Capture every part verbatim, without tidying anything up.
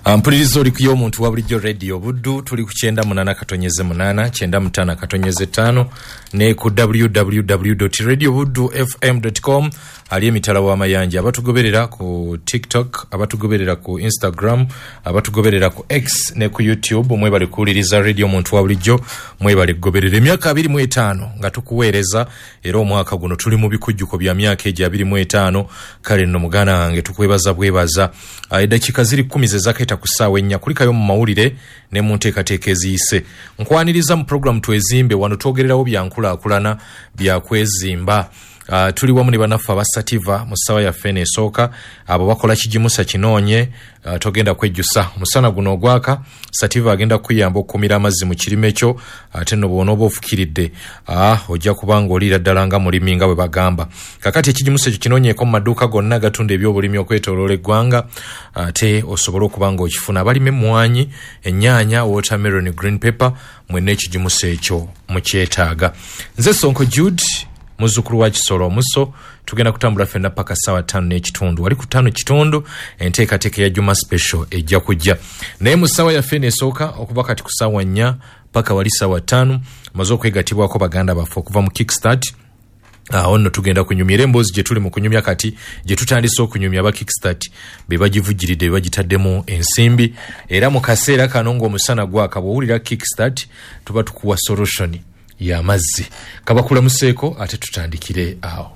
Mpulirizo oli kuyo omuntu wa bulijjo radio buddu tuli ku kyenda munana katonyeze munana kyenda mutana katonyeze tano ne ku w w w dot radio buddu f m dot com ali emitala wa mayanja abatugoberera ku TikTok, abatugoberera ku Instagram, abatugoberera ku X ne ku YouTube. Mwe bali kuwuliriza radio muntu wa bulijjo, mwe bali kugoberera emyaka abiri mu etaano nga tukuweereza era omwaka guno tuli mu bikujjuko bya myaka ejo abiri mu etaano. Kale nno mugana wange tukwebaza bwebaza eddakiika ziri kkumi ze zakaita ku ssaawa ennya kulikayo mu mawulire ne mu nteekateeka eziyise. Nkwaniriza mu program twezimbe wano twogererawo byankulaakulana bya kwezimba. Uh, tuli wamu ne bannaffe abasativa mu ssaawa yaffe n'esooka abo bakola kigimusa kinoonye. Uh, togenda kwejjusa musana guno ogwaka sativa agenda kuyamba okukumira amazzi mu kirime kyo ate no bw'onooba ofukiridde ah, ojja kubanga oliira ddala nga mulimi nga bwe bagamba. Kakati ekigimusa ekyo kinoonyeeko mu maduuka gonna agatunda ebyobulimi okwetooloola eggwanga ate osobole okuba nga okifuna. Abalima emmwanyi, ennyaanya, watermelon, green pepper mwenna ekigimusa ekyo mukyetaaga. Nze Sonko Jude muzukulu wa Kisolo Muso tugenda kutambula fenna paka sawa tano n'ekitundu. Wali ku tano kitundu enteekateeka ya Juma special ejja kujja. Naye mu ssaawa yaffe n'esooka okuba kati ku ssaawa nnya paka wali ssaawa ttaano maze okwegatibwako baganda baffe okuva mu Kickstart. Aho nno tugenda kunyumya emboozi gye tuli mu kunyumya kati gye tutandise okunyumya aba Kickstart be bagivujjiridde be bagitaddemu ensimbi era mu kaseera kano ng'omusana gwaka bw'owulira Kickstart tuba tukuwa solution ya mazzi. Kabakula museeko ate tutandikire awo.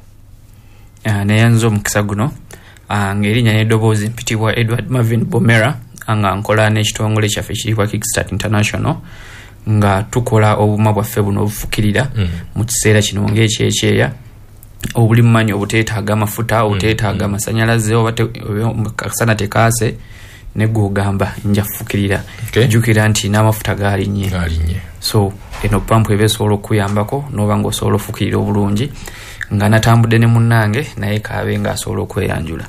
Uh, neyanzo mukisa guno uh, ng'erinnya n'eddoboozi mpitibwa Edward Marvin Bomera nga nkola n'ekitongole kyaffe kiribwa Kickstart International nga tukola obuma bwaffe buno obufukirira mm. mu kiseera kino ng'ekyekyeya obuli mumanyi obuteetaaga amafuta obuteetaaga amasanyalaze mm. oba kasana tekaase ne gugamba nja fukirira okay. Jukira nti n'amafuta gaalinnye gaalinnye so eno pampu ebeesobola okuyambako n'oba ng'osobola ofukirira obulungi nga natambudde ne munnange naye kaabe ng'asobola okweyanjula.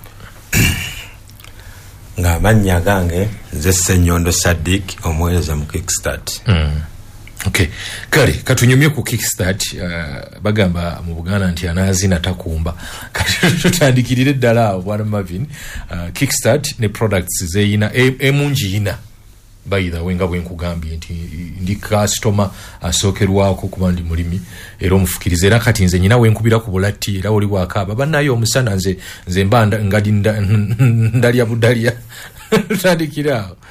Nga mannya gange nze Ssenyondo Sadiq omuweereza mu Kickstart. Mm. Okay. Kale katunyumye ku Kickstart uh, bagamba mu Buganda nti anaazina takumba. Kati tutandikirire ddala awo bwana Marvin. Uh, Kickstart ne products zeyina emungi yina bayida wenga bwenkugambye nti ndi customer asookerwako kuba ndi mulimi era omufukirize era kati nze nyina wenkubira ku bulatti era oli bwakaaba bannayo omusana nze nze mbanda ngadi ndalya budalya tutandikira awo.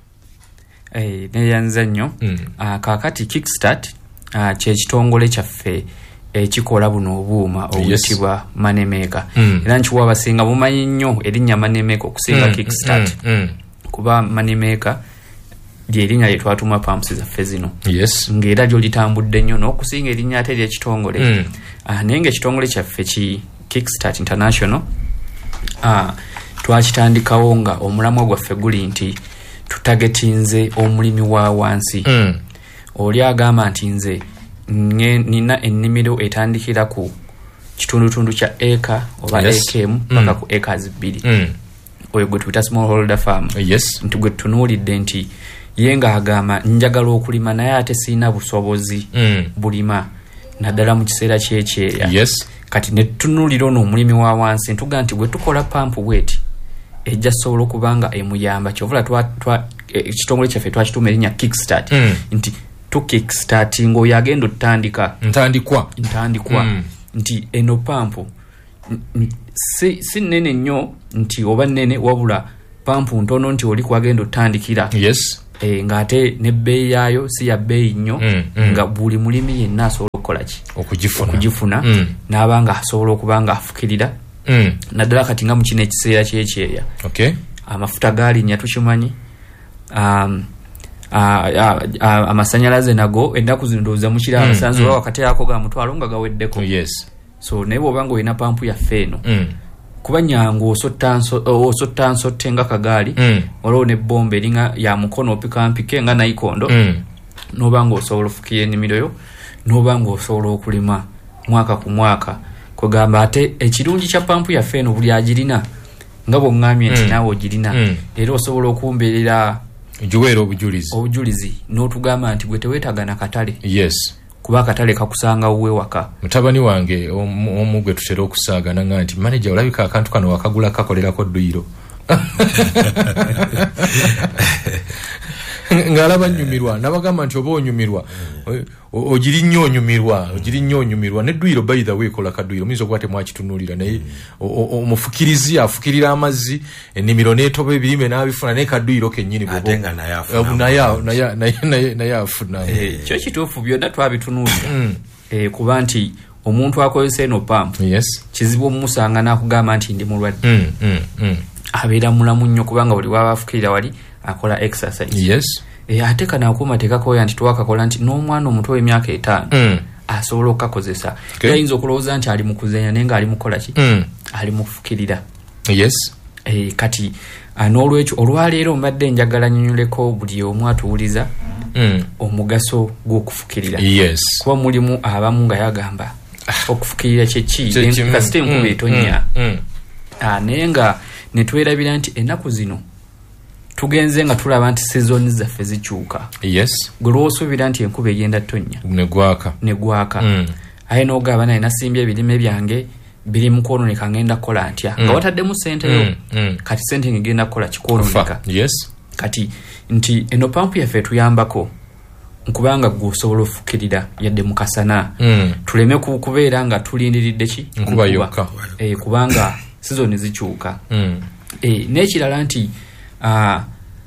Eh, neyanza nnyo mm. uh, kakati Kickstart uh, kye kitongole kyaffe ekikola eh, buno obuuma obuyitibwa yes. Moneymaker mm. era nkiwa abasinga bumanyi nnyo erinnya Moneymaker okusinga mm. Kickstart mm. Mm. kuba Moneymaker lye erinnya lye twatuma pumps zaffe zino yes. ng'era lyo litambudde nnyo n'okusinga erinnya ate ly'ekitongole mm. uh, naye ng'ekitongole kyaffe ki Kickstart International uh, twakitandikawo nga omulamwa gwaffe guli nti tutagetinze omulimi wa wansi mm. oli agamba nti nze nina ennimiro etandikira ku kitundutundu kya eka oba yes. ekemu paka mm. ku acres bbiri mm. oyo gwe tuyita small holder farm yes. nti gwe tunuulidde nti ye nga agamba njagala okulima naye ate siina busobozi mm. bulima naddala mu kiseera kyekyeya yes. kati ne tunuulira ono omulimi wa wansi ntuga nti bwe tukola pampu bweti ejja sobola okubanga emuyamba kyovula ekitongole kyaffe twakituma erinnya Kickstart mm. nti tu Kickstart ng'oyo agenda otandika ntandikwa ntandikwa mm. nti eno pampu si, si nene nnyo nti oba nene wabula pampu ntono nti oli kwagenda otandikira yes. e, ng'ate n'ebbeeyi yaayo si ya bbeeyi nnyo mm. mm. nga buli mulimi yenna asobola okukola ki okugifuna, okugifuna mm. n'abanga asobola okuba nga afukirira mm. naddala kati nga mu kino ekiseera kyekyeya okay. amafuta gaalinya tukimanyi um, amasanyalaze nago ennaku zino ndowooza mukira abasanzu oba wakati ako ga mutwalo nga gaweddeko yes. so naye bw'oba ng'olina pampu yaffe eno mm. kuba nyangu osotta nsotte nga kagaali mm. olwo n'ebbomba eringa ya mukono opikampike nga nayikondo mm. n'oba ng'osobola ofukira ennimiro yo n'oba ng'osobola okulima mwaka ku mwaka kwegamba ate ekirungi kya pampu yaffe eno buli agirina nga bw'oŋŋambye nti mm. naawe ogirina mm. era osobola okumbeerera juweera obujulizi obujulizi n'otugamba nti gwe teweetaaga na katale yes. kuba akatale kakusanga uwe waka. Mutabani wange omu gwe tutera okusaagana nga nti manager olabika akantu kano wakagula kakolerako dduyiro ngalaba nyumirwa nabagamba nti oba onyumirwa ogiri nnyo onyumirwa ogiri nnyo onyumirwa nedduyiro by the way kola kaduyiro minzo kwate mwakitunulira naye omufukirizi afukirira amazzi ennimiro n'etoba ebirime n'abifuna naye kaduyiro kennyini atenga naye afuna naye naye naye afuna kyo kituufu byonna twabitunulira kuba nti omuntu akozesa eno pampu yes kizibu omusanga n'akugamba nti ndi mulwadde abeera mulamu nnyo kubanga buli waba afukirira wali akola exercise yes e ate kana akuma tekakoya nti twakakola nti n'omwana omuto w'emyaka etaano mm. asobola okukakozesa okay. Yayinza okulowooza nti ali mu kuzenya naye nga ali mukola ki mm. ali mu kufukirira yes e, kati n'olwekyo olwaleero mbadde njagala nnyonnyoleko buli omu atuwuliza mm. omugaso gw'okufukirira yes kuba mulimu abamu nga yagamba okufukirira kyeki kasite enkuba etonnya mm. mm. naye nga ne twerabira nti ennaku zino tugenze nga tulaba nti season zaffe zikyuka yes gwolwosuubira nti enkuba egenda tonnya negwaka negwaka mm. aye n'ogamba naye nasimbye ebirime byange biri mu kwononeka ngenda kukola ntya mm. nga wataddemu ssente yo mm. mm. kati ssente ngegenda kukola kikwononeka yes kati nti eno pampu yaffe tuyambako nkubanga gwosobola ofukirira yadde mukasana mm. tuleme kubeera nga tulindiridde ki nkuba yokka e, kubanga season zikyuka mm. e, n'ekirala nti Uh,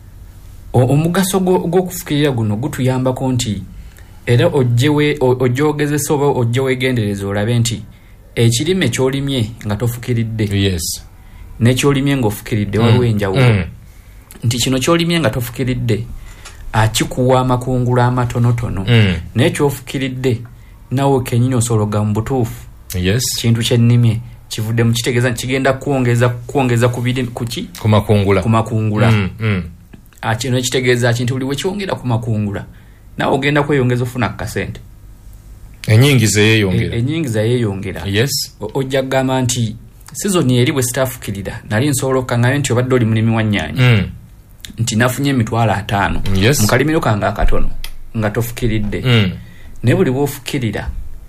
omugaso gw'okufukirira guno gutuyambako nti era ojjewe ojjogezesa oba ojjewegendereza olabe nti ekirime kyolimye nga tofukiridde yes nekyolimye ng'ofukiridde mm. waliwo enjawulo mm. nti kino kyolimye nga tofukiridde akikuwa amakungula amatonotono mm. naye kyofukiridde nawe kenyini osologa mu butuufu yes kintu kyennimye kivudde mu kitegeeza nti kigenda kwongeza kwongeza kubiri kuki ku makungula ku makungula mm, mm. ati no kitegeeza kintu buli wekyongera ku makungula nawe ogenda kweyongeza ofuna kasente enyingiza yeeyongera e, enyingiza yeeyongera yes ojja kugamba nti season eri bwe sitaafukirira nali nsobola okukangana nti obadde oli mulimi wa nnyaanya mm. nti nafunye emitwalo ataano yes. mu kalimiro kange akatono nga tofukiridde mm. naye buli bwofukirira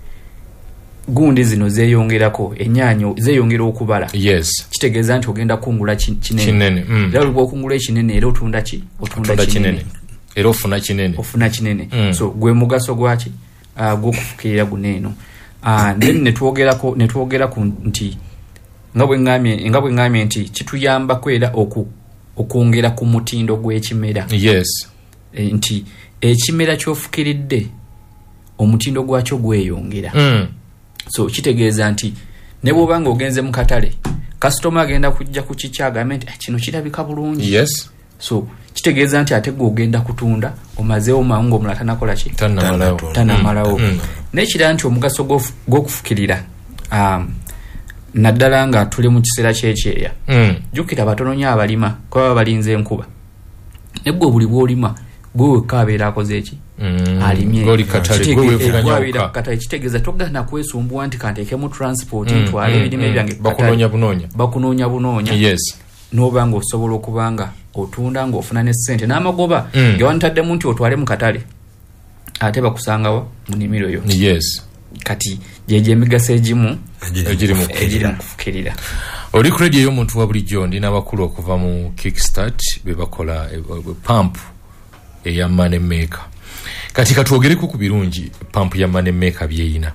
gundi zino zeeyongerako ennyaanya zeeyongera okubala yes kitegeeza nti ogenda kungula kinene kinene mm. era bwe okungula ekinene era otunda ki otunda kinene era ofuna kinene ofuna kinene mm. so gwe mugaso gwaki uh, gw'okufukirira guno eno uh, then netwogerako netwogerako nti nga bwe ngamye nga bwe ngamye nti kituyambako era oku okwongera ku mutindo gw'ekimera yes e, nti ekimera kyofukiridde omutindo gwakyo gweyongera mm. so kitegeeza nti ne bw'obanga ogenze mu katale kasitoma agenda kujja ku kikyagambe nti kino kirabika bulungi yes so kitegeeza nti ate gwe ogenda kutunda omazeewo mangu omulala tanakola ki tanamalawo tanamalawo mm. n'ekirala nti omugaso gw'okufukirira um, naddala nga tuli mu kiseera kyekyeya mm. jjukira batono nnyo abalima kuba balinze enkuba ne gwe buli bw'olima gwe wekka abeera akoze eki mm. alimye goli katale gwe wefulanyauka katale kitegeeza togana kwesumbuwa nti kanteekemu transport mm. ntwale ebirime mm. byange bakunoonya bunoonya bakunoonya bunoonya yes n'oba nga osobola okubanga otunda ng'ofuna ne ssente n'amagoba mm. ge wantaddemu nti otwale mu katale ate bakusangawa mu nnimiro yo yes kati gyegyo emigaso egimu egiri mu kufukirira oli ku radio y'omuntu wa bulijjo ndi n'abakulu okuva mu kickstart be bakola pampu eya money maker kati katwogereko ku birungi pampu ya money maker byeyina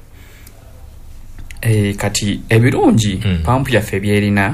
e, kati ebirungi mm. pampu yaffe byerina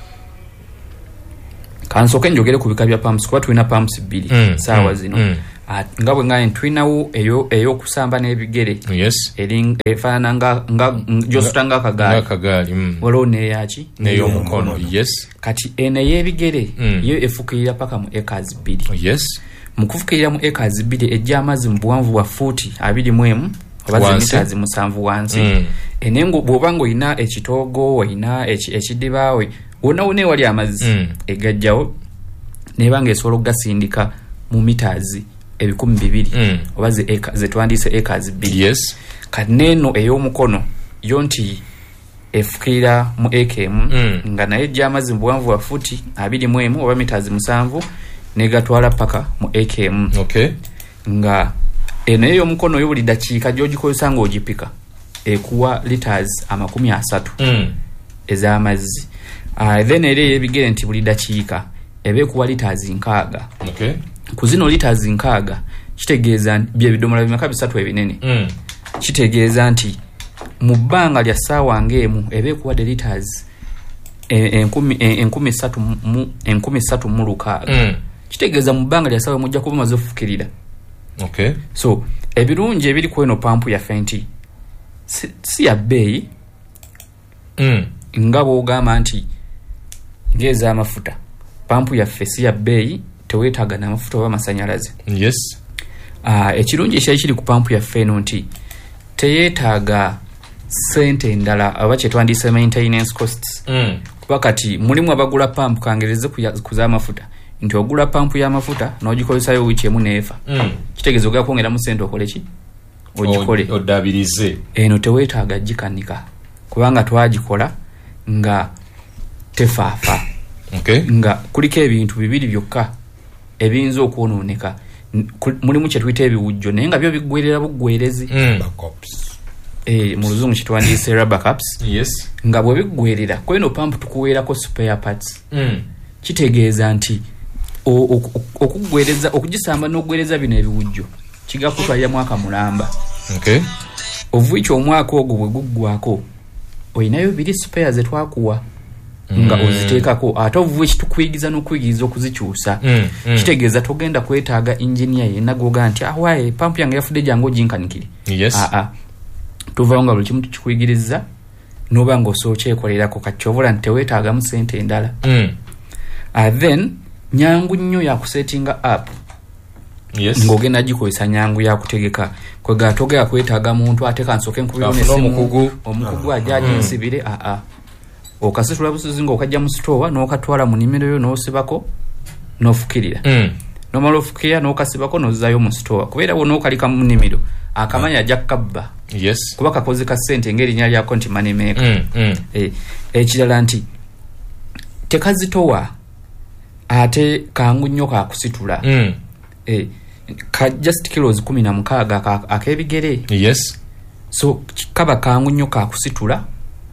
kansooke njogere ku bika bya pumps kuba tulina pumps bbiri mm. saawa zino mm. uh, nga bwe ngaye tulinawo eyo ey'okusamba n'ebigere yes eri efaanana nga nga gyosuta ng'akagaali ng'akagaali mm. waliwo n'eyaki n'ey'omukono yes kati eno ey'ebigere mm. yo efukirira paka mu acres bbiri yes mu kufukirira mu acres bbiri ejja amazzi mu buwanvu bwa fuuti abiri mu emu oba zimitazi musanvu wansi mm. enengo bw'oba ng'olina ekitoogo olina ekidibaawe wonna wonna ewali amazzi mm. egajjawo neeba ng'esobola okugasindika mu mitaazi ebikumi bibiri mm. oba ze twandiise acres bbiri yes. kati neeno ey'omukono yo nti efukirira mu eka emu mm. nga naye ejja amazzi mu buwanvu bwa fuuti abiri mu emu oba mitaazi musanvu negatwala paka mu eka emu okay. nga eno ey'omukono yo buli dakiika gy'ogikozesa ng'ogipika ekuwa liters amakumi asatu mm. ez'amazzi uh, then era ey'ebigere nti buli dakiika ebe kuwa liters nkaaga. Okay. Ku zino liters nkaaga kitegeeza bye bidomola bimeka bisatu ebinene. Mm. Kitegeeza nti mu bbanga lya ssaawa ng'emu ebe kuwa de liters enkumi enkumi ssatu mu enkumi ssatu mu lukaaga. Mm. Kitegeeza mu bbanga lya ssaawa mujja kuba maze okufukirira. Okay. So ebirungi ebiri ku eno pampu ya fenti si, si ya bbeeyi. Mm. Nga bw'ogamba nti ngeza amafuta pampu ya fesi ya bbeeyi teweetaaga n'amafuta oba amasanyalaze. Yes. Uh, ekirungi ekyali kiri ku pampu yaffe eno nti teyeetaaga ssente endala oba kye twandiyise maintenance costs. Mm. Kuba kati mulimu abagula pampu kangereze ku z'amafuta nti ogula pampu y'amafuta n'ogikolesayo wiiki emu neefa. Mm. Kitegeeza ogenda kwongeramu ssente okole ki? Ogikole. Oddabirize. Eno teweetaaga gikanika kubanga twagikola nga tefaafa. Okay. Nga kuliko ebintu bibiri byokka ebiyinza okwonooneka. Mulimu kye tuyita ebiwujjo naye nga byo biggwerera buggwerezi. Mm. Eh, mu luzungu kitwandiyise rubber caps. Yes. Nga bwe biggwerera kweno pampu tukuweerako spare parts. Mm. Kitegeeza nti okuggwereza okugisamba n'oggwereza bino ebiwujjo kigakutwalira mwaka mulamba. Okay. Ovuicho omwaka ogwo bwe guggwako oyinayo biri spare ze twakuwa nga mm. oziteekako ate ovuicho tukuyigiza n'okuyigiriza okuzikyusa. Mm. Mm. Kitegeeza togenda kwetaaga engineer yenna goga nti awaye pampu yange yafudde jangu ginkanikire. Yes. Ah ah. Tuva nga buli kimu tukikuyigiriza noba ng'osokyekolerako kacyobola nti teweetaaga mu ssente endala. Mm. Uh, then nyangu nnyo ya kusettinga up. Yes. Ng'ogenda gikozesa nyangu ya kutegeka kwega togera kwetaaga muntu ate kansoke nkubiro ne simu omukugu omukugu ajaji mm. nsibire a a okasitula busuzi ng'okajja mu store n'okatwala mu nimero yo n'osibako n'ofukirira. Mm. Nomalo ofukirira n'okasibako n'ozzayo mu store kubeera wona okalika mu nimero akamanya ajja kabba. Yes. Kuba kakoze ka ssente ng'erinnya lyako nti money maker. Mm. Mm. Eh, ekirala nti tekazitowa ate kangu nnyo kakusitula. Mm. Eh, ka just kilos kumi na mukaaga akebigere. Yes. So kaba kangu nnyo kakusitula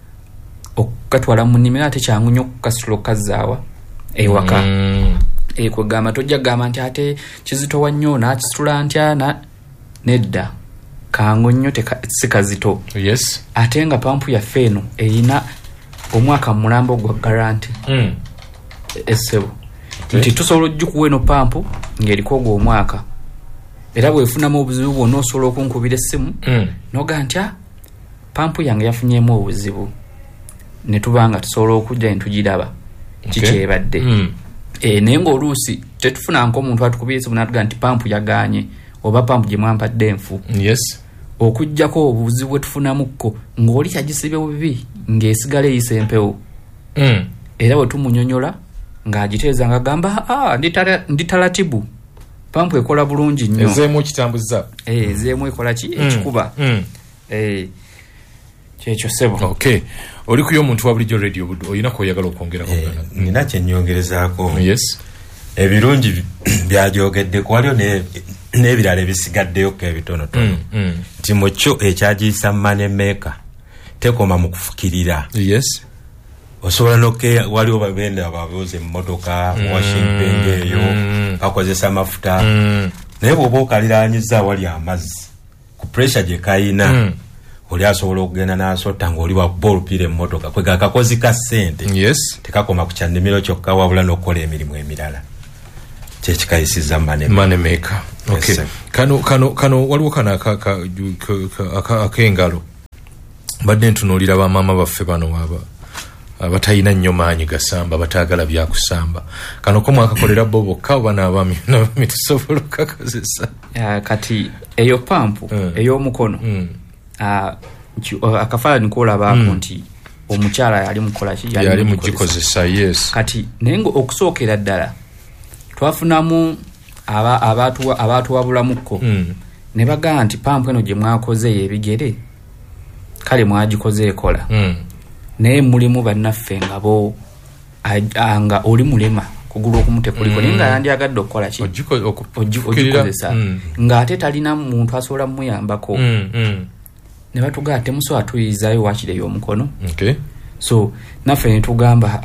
okatwala mu nimero ate kyangu nnyo kasitula okazaawa ewaka. Mm. Eh, kwegamba tojja gamba nti ate kizitowa nnyo nakisitula ntya na nedda kangu nnyo tekazito. Yes. Ate nga pampu ya feno erina omwaka mulambo gwa guarantee. Mm. Esebo. Okay. Nti tusobola ojjukuwa eno pampu ng'eriko ogwo omwaka era bwefunamu obuzibu bwonna osobola okunkubira essimu. Mm. Noga ntya pampu yange yafunyemu obuzibu ne tubanga tusobola okujja ntugiraba kikyebadde. Okay. Mm. E, naye ng'oluusi tetufuna nk'omuntu atukubira essimu n'atuga nti pampu yagaanye oba pampu gye mwampadde enfu. Yes. Okujjako obuzibu bwe tufunamukko ng'oli yagisibye bubi ng'esigala eyisa empewo. Mm. Era bwe tumunyonyola ng'agiteeza nga gamba ah nditala nditalatibu pampu ekola bulungi nnyo. Ezeemu kitambuza. Eh, ezeemu ekola ki Mm. ekikuba. Mm. Eh, kyekyo sebo. Okay. Oli kuyo omuntu wa bulijjo radio buddu oyina kweyagala okwongera ko Eh, nina kye nnyongerezaako. Yes. Ebirungi byajogedde kwaliyo ne n'ebirala ebisigaddeyo ko ebitonotono. Mm. Nti mu kyo ekyagiyisa money maker tekoma mu kufukirira. Yes. Osobola noke waliwo babenda ababuuze mu motoka Mm. washing penge eyo Mm. bakozesa amafuta. Mm. Naye bw'oba okaliraanyiza wali amazzi ku pressure gye kayina. Mm. Oli asobola okugenda n'asota ng'oli wa bolupire mu motoka kwega akakozi ka ssente. Yes. Tekakoma ku kyannimiro kyokka wabula n'okukola emirimu emirala. Kyekikayisiza money Money maker. Okay. Yes, kano kano kano waliwo kana akengalo badde ntunuulira bamaama baffe bano aba abatayina nnyo maanyi gasamba bataagala byakusamba kano ko mwakakolera bo bokka oba n'abaami n'abaami tusobola okakozesa. Uh, kati eyo pampu Mm. ey'omukono Mm. uh, akafaananyi koolabaako mm. nti omukyala yali mukola ki yali mugikozesa. Yes. Kati naye okusookera ddala twafunamu aba abaatu abaatuwabulamuko Mm. ne bagamba nti pampu eno gye mwakoze y'ebigere kale mwagikoze ekola. Mm. Naye mulimu bannaffe nga bo nga oli mulema kugulu okumute kuliko naye nga yandyagadde okukola ki ogikozesa ng'ate talina muntu asobola mumuyambako. Mm. Mm. Ne batugaa temusobola tuyizaayo waakiri ey'omukono. Okay. So naffe ne tugamba ah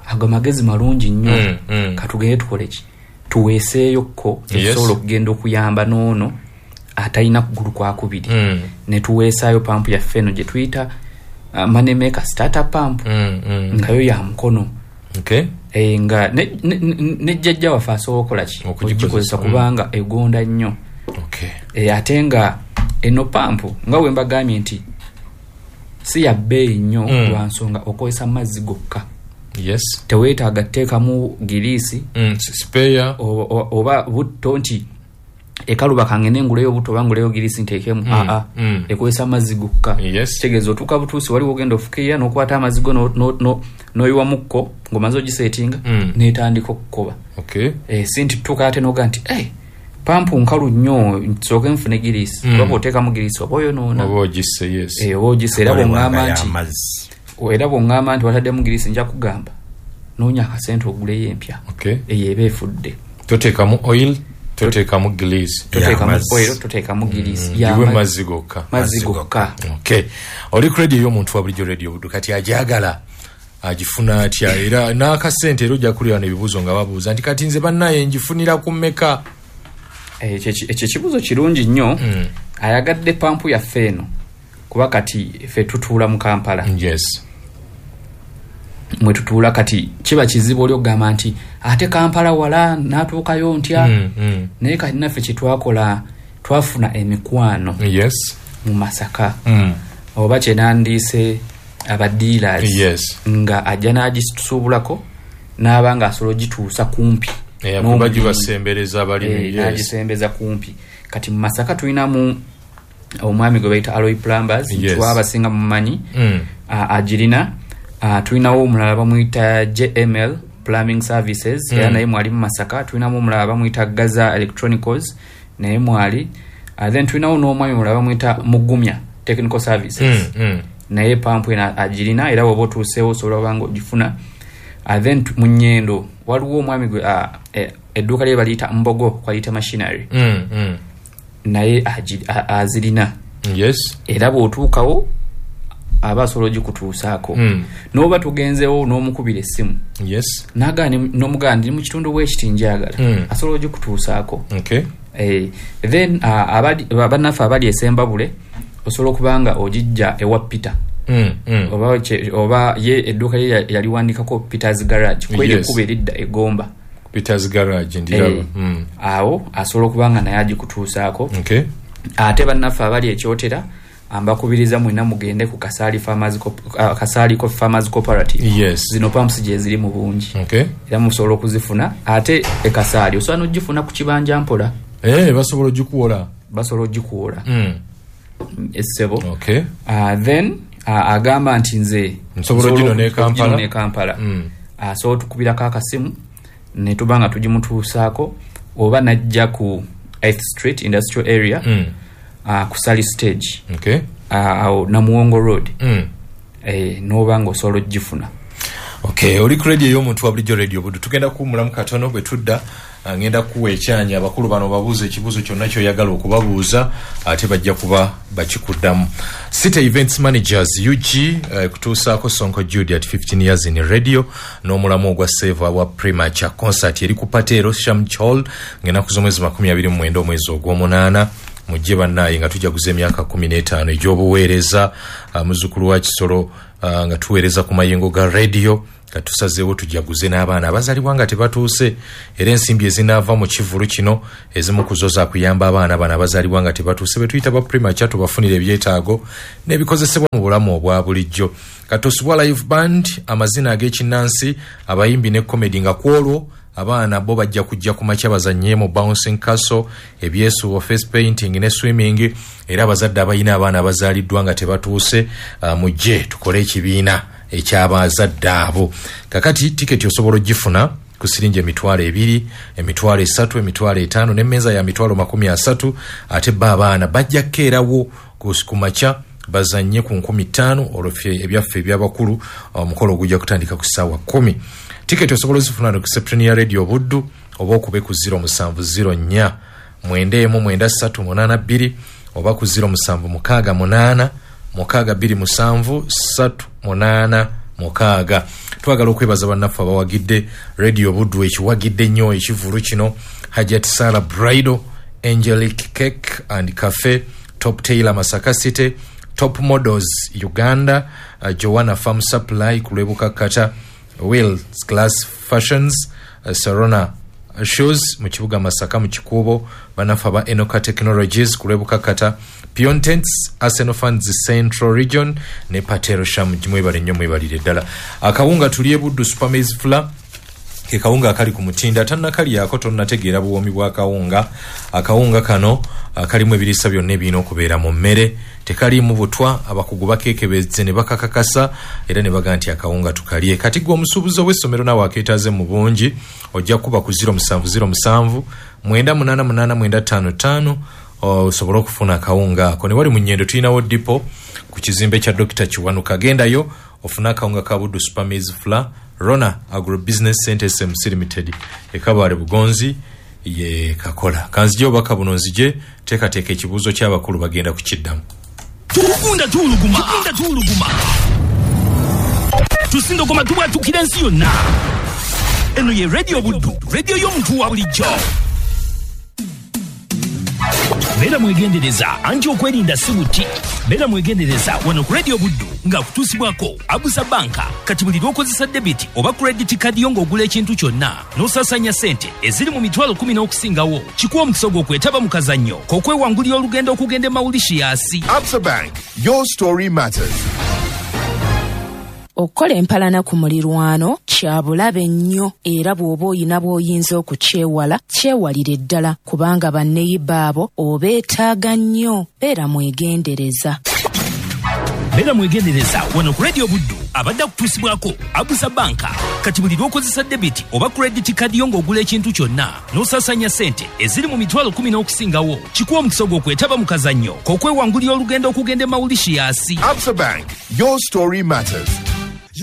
ago magezi malungi nnyo mm, mm. katugende tukole ki tuweeseeyo ko Yes. esobola okugenda okuyamba noono atalina kugulu kwa kubiri Mm. ne tuweesaayo pampu yaffe eno gye tuyita uh, moneymaker starter pump Mm, mm. nga yo ya mukono Okay. e, nga ne, ne, ne, ne jjajja waffe asobola okukola ki Okugikozesa, okugikozesa mm. kubanga egonda nnyo Okay. e, ate nga eno pampu nga we mbagambye nti si ya bbeeyi nnyo Mm. lwa nsonga okozesa mazzi gokka Yes. teweetaaga tteekamu giriisi Mm. Spare. o- o- oba butto nti ekaluba kange nenguleyo butto oba nguleyo girisi nteekemu Mm, aa mm. ekozesa amazzi gokka Yes. kitegeeza otuuka butuusi waliwo ogenda ofukiira n'okwata amazzi go no- no- no- n'oyiwamukko ng'omaze ogiseetinga Mm. n'etandika okukoba Okay. eh, si nti tutuuka ate n'oga nti hey, pampu nkalu nnyo nsooke nfune girisi Mm. oba oteekamu girisi oba oyonoona Oba ogisse, yes. Eh, oba ogise era bw'oŋŋamba nti amazzi era bw'oŋŋamba nti wataddemu girisi nja kugamba noonya akasente oguleyo empya Okay. eyo eba efudde Toteekamu oil, toteekamu grease. toteekamu mazzi. oil toteekamu girisi Giwe mazzi gokka. mazzi gokka Okay. Oli ku radio y'omuntu wa bulijjo radio buddu kati ajagala agifuna atya era n'akasente era ojja kulira n'ebibuuzo nga babuuza nti kati nze bannaye ngifunira ku mmeka. ekyo ekyo kibuzo kirungi nnyo Mm. ayagadde pampu yaffe eno kuba kati ffe tutuula mu Kampala Yes. mwe tutuula kati kiba kizibu oli okugamba nti ate Kampala wala n'atuukayo ntya Mm, mm. naye kati naffe kye twakola twafuna emikwano Yes. mu Masaka Mm. oba kye nandiise abadiilers Yes. nga ajja n'agisuubulako n'aba ng'asobola ogituusa kumpi Yeah, n'omulimu. kuba gibasembereza abalimi. Eh, Yes. n'agisembeza kumpi kati mu Masaka tulinamu omwami gwe bayita Aloy Plumbers Yes. twabasinga mumanyi Mm. uh, agirina uh, tulinawo omulala bamuyita J M L Plumbing Services Mm. era naye mwali mu Masaka tulinamu omulala bamuyita Gaza Electronicals naye mwali uh, then tulinawo n'omwami omulala bamuyita Mugumya Technical Services Mm, mm. naye pampu ena agirina era woba otuuseewo osobola obanga ogifuna uh, then tu- mu Nnyendo waliwo omwami gwe uh, eh, edduuka lye baliyita Mbogo Quality Machinery Mm, mm. naye agi- a- azirina Yes. era bw'otuukawo aba asobola ogikutuusaako Mm. n'oba tugenzeewo n'omukubira essimu Yes. nagaa n'omuganda ndi mu kitundu bwekiti njagala Mm. asobola ogikutuusaako Okay. eh, then uh, abali- bannaffe abali esembabule osobola okuba nga ogijja ewa Peter Mm, mm. oba, kye- oba ye edduuka lye ya- yaliwandikako Peter's Garage kweri Yes. ekkuba eridda egomba Peter's Garage ndiraba. Eh, Mm. awo asobola okuba nga naye agikutuusaako Okay. ate bannaffe abali ekyotera ambakubiriza mwena mugende ku Kasaali Farmers Cop- uh, Kasaali Co- Farmers Cooperative Yes. zino pumps gye ziri mu bungi Okay. era musobola okuzifuna ate e Kasaali osobola n'ogifuna ku kibanja mpola Eh, basobola ogikuwola. basobola ogikuwola Mm. essebo Okay. uh, then uh, agamba nti nze Nsobola ogino ne Kampala? ogino ne Kampala Mm. uh, so tukubirako akasimu ne tuba nga tugimutuusaako oba najja ku eighth Street Industrial Area Mm. uh, ku Sally Stage Okay. uh, awo Namuwongo Road Mm. eh, n'oba nga osobola ogifuna Okay, oli ku radio y'omuntu wa bulijjo radio buddu tugenda kuwummulamu katono bwe tudda uh, ngenda kuwa ekyanya abakulu bano babuuza ekibuuzo kyonna kyoyagala okubabuuza ate bajja kuba bakikuddamu. City Events Managers U G uh, kutuusaako Sonko Judy at fifteen years in radio n'omulamu ogwa Seva wa Premature concert eri ku Patero Shamch Hall ng'ennaku z'omwezi makumi abiri mu mwenda omwezi ogw'omunaana mujje bannaye nga tujaguza emyaka kumi n'etaano egy'obuweereza uh, muzzukulu wa Kisolo uh, nga tuweereza ku mayengo ga radio nga tusazeewo tujaguze n'abaana abazaalibwa nga tebatuuse era ensimbi ezinaava mu kivulu kino ezimu ku zo za kuyamba abaana bano abazaalibwa nga tebatuuse be tuyita ba Premature tubafunira ebyetaago n'ebikozesebwa mu bulamu obwa bulijjo. Katosubwa live band amazina ag'ekinnansi abayimbi ne comedy nga kwolwo abaana bo bajja kujja ku makya bazannye mu bouncing castle ebyesuubo face painting ne swimming era abazadde abalina abaana abazaaliddwa nga tebatuuse uh, mujje tukole ekibiina ekyabazadde abo. Kakati tiketi osobola ogifuna ku siringi emitwalo ebiri emitwalo esatu emitwalo etaano n'emmeeza ya mitwalo makumi asatu ate ba abaana bajja kkeerawo ku makya bazannye ku nkumi ttaano olwo ebyaffe ebyabakulu omukolo ogujja kutandika ku ssaawa kumi. Tiketi osobola ozifuna ku Septrini ya radio buddu oba okube ku zero musanvu zero nnya mwenda emu mwenda ssatu munaana bbiri oba ku zero musanvu mukaaga munaana mukaaga bbiri musanvu ssatu munaana mukaaga. Twagala okwebaza bannaffe abawagidde Radio Buddu ekiwagidde nnyo ekivulu kino: Hajat Sara Bridal, Angelic Cake and Cafe, Top Tailor Masaka City, Top Models Uganda, uh, Joanna Farm Supply Kulebuka Kata, Wills Glass Fashions, uh, Sarona Shoes mu kibuga Masaka mu Kikuubo, bannaffe ba Enoka Technologies Kulebuka Kata, Pion Tents, Arsenal Funds Central Region ne Patero Sham. Mwebale nnyo, mwebalire ddala. Akawunga tuliye Buddu Super Maize Flour ke kawunga akali ku mutindo atanna kali yako tonnategeera buwomi bwa kawunga. Akawunga kano kalimu ebirisa byonna ebirina okubeera mu mmere, tekalimu butwa. Abakugu bakekebeze ne bakakakasa era ne baga nti akawunga tukalye. Kati gwe omusuubuzi w'essomero nawe akeetaaze mu bungi ojja kuba ku zero seven zero seven mwenda munana munana mwenda tano tano osobola okufuna akawunga ako. Ne wali mu nnyendo tulinawo dipo ku kizimbe kya Dokita Kiwanuka. Gendayo ofuna akawunga ka Buddu Super Maize Flour. Rona Agro Business Center S M C Limited ekabale Bugonzi ye kakola. Kanzije obaka buno nzije teka teka ekibuzo ky'abakulu bagenda kukiddamu. Tukunda tuluguma, tukunda tuluguma. Tusindo koma tuba tukirensi yonna. Eno ye Radio Buddu, radio y'omuntu wa bulijjo. Bera mwegendereza anti okwerinda sibuti. Bera mwegendereza wano ku Radio Buddu nga kutusibwako Abusa Banka kati buli lwokozesa debit oba credit card yongo ogula ekintu kyonna n'osasanya sente eziri mu mitwalo kumi n'okusingawo kikuwa omukisa gw'okwetaba mu kazannyo k'okwewangulira olugendo okugenda e Mauritius. Absa Bank, your story matters. Okukola empalana ku mulirwano kya bulabe nnyo era bw'oba oyina bw'oyinza okukyewala kyewalire ddala kubanga banneyiba abo obeetaaga nnyo. Beera mwegendereza. Beera mwegendereza wano ku Radio Buddu abadde akutuusibwako Abusa Banka kati buli lw'okozesa debit oba credit card yo ng'ogula ekintu kyonna n'osasanya sente eziri mu mitwalo kumi n'okusingawo kikuwa omukisa gw'okwetaba mu kazannyo k'okwewangulira olugendo okugenda e Mauritius. Absa Bank, your story matters.